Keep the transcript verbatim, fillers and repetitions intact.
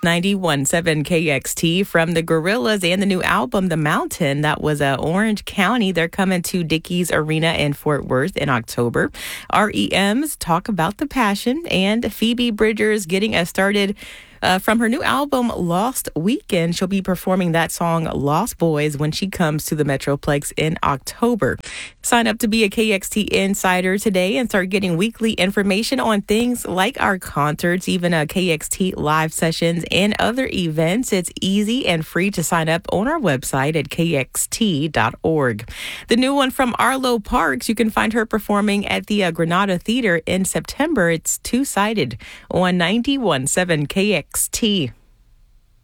ninety-one point seven K X T from the Gorillas and the new album, The Mountain. That was uh, Orange County. They're coming to Dickies Arena in Fort Worth in October. R E M's Talk About the Passion, and Phoebe Bridgers getting us started Uh, from her new album, Lost Weekend. She'll be performing that song, Lost Boys, when she comes to the Metroplex in October. Sign up to be a K X T Insider today and start getting weekly information on things like our concerts, even uh, K X T live sessions, and other events. It's easy and free to sign up on our website at K X T dot org. The new one from Arlo Parks, you can find her performing at the uh, Granada Theater in September. It's Two-Sided on ninety-one point seven K X T.